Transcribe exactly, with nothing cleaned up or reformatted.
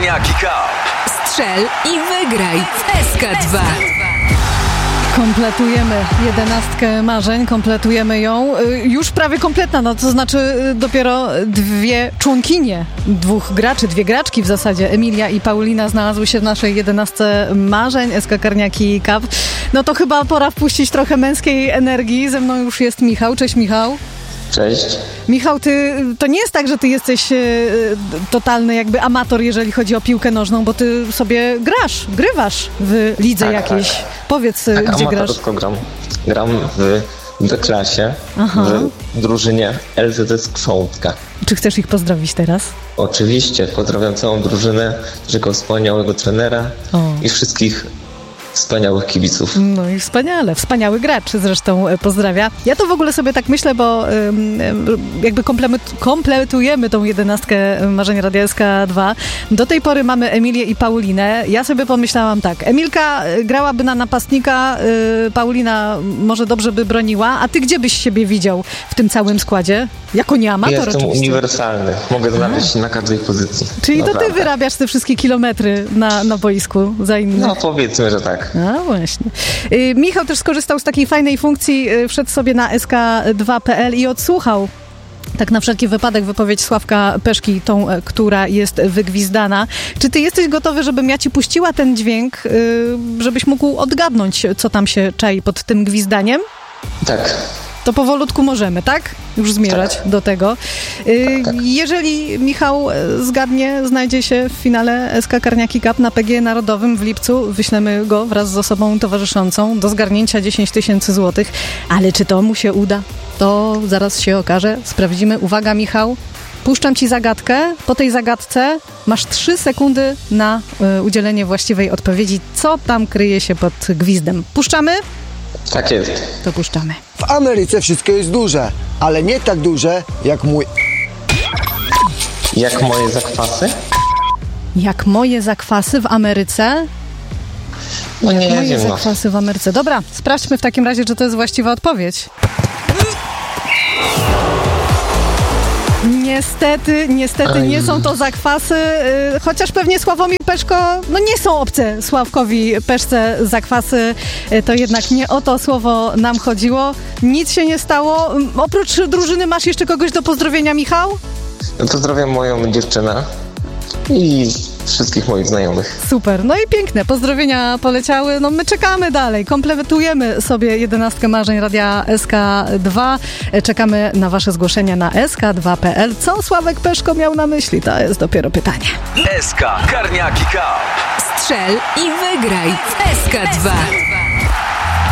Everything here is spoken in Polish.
Karniaki Cup. Strzel i wygraj w S K dwa. Kompletujemy jedenastkę marzeń, kompletujemy ją. Już prawie kompletna, no to znaczy dopiero dwie członkinie, dwóch graczy, dwie graczki w zasadzie, Emilia i Paulina znalazły się w naszej jedenastce marzeń, S K Karniaki Cup. No to chyba pora wpuścić trochę męskiej energii. Ze mną już jest Michał. Cześć, Michał. Cześć. Michał, ty, to nie jest tak, że ty jesteś e, totalny jakby amator, jeżeli chodzi o piłkę nożną, bo ty sobie grasz, grywasz w lidze tak, jakiejś. Tak. Powiedz, tak, gdzie grasz. amatorsko gram. Gram w B-klasie, Aha. w drużynie L Z S Krzątka. Czy chcesz ich pozdrowić teraz? Oczywiście, pozdrawiam całą drużynę, tego wspaniałego trenera O. i wszystkich wspaniałych kibiców. No i wspaniale, wspaniały gracz zresztą pozdrawia. Ja to w ogóle sobie tak myślę, bo ym, jakby kompletujemy tą jedenastkę marzeń Radia S K dwa. Do tej pory mamy Emilię i Paulinę. Ja sobie pomyślałam tak, Emilka grałaby na napastnika, yy, Paulina może dobrze by broniła, a ty gdzie byś siebie widział w tym całym składzie? Jako nie amator Jestem oczywiście. uniwersalny, mogę znaleźć się na każdej pozycji. Czyli Naprawdę. to ty wyrabiasz te wszystkie kilometry na, na boisku za innych. No powiedzmy, że tak. A właśnie. Y, Michał też skorzystał z takiej fajnej funkcji, y, wszedł sobie na S K dwa kropka P L i odsłuchał tak na wszelki wypadek wypowiedź Sławka Peszki, tą, która jest wygwizdana. Czy ty jesteś gotowy, żebym ja ci puściła ten dźwięk, y, żebyś mógł odgadnąć, co tam się czai pod tym gwizdaniem? Tak. To powolutku możemy, tak? Już zmierzać tak. do tego. Y, tak, tak. Jeżeli Michał zgadnie, znajdzie się w finale S K Karniaki Cup na P G Narodowym w lipcu. Wyślemy go wraz z osobą towarzyszącą do zgarnięcia dziesięć tysięcy złotych. Ale czy to mu się uda? To zaraz się okaże. Sprawdzimy. Uwaga, Michał. Puszczam ci zagadkę. Po tej zagadce masz trzy sekundy na y, udzielenie właściwej odpowiedzi. Co tam kryje się pod gwizdem? Puszczamy? Tak jest. To puszczamy. W Ameryce wszystko jest duże, ale nie tak duże jak mój... Jak moje zakwasy? Jak moje zakwasy w Ameryce? No nie Moje wiem, no. zakwasy w Ameryce. Dobra, sprawdźmy w takim razie, czy to jest właściwa odpowiedź. Niestety, niestety nie są to zakwasy, yy, chociaż pewnie Sławomir Peszko, no nie są obce Sławkowi Peszce zakwasy, yy, to jednak nie o to słowo nam chodziło. Nic się nie stało. Oprócz drużyny masz jeszcze kogoś do pozdrowienia, Michał? No pozdrawiam moją dziewczynę i wszystkich moich znajomych. Super, no i piękne, pozdrowienia poleciały, no my czekamy dalej, kompletujemy sobie jedenastkę marzeń Radia S K dwa, czekamy na wasze zgłoszenia na S K dwa kropka P L. Co Sławek Peszko miał na myśli? To jest dopiero pytanie. S K Karniaki Cup. Strzel i wygraj w S K dwa.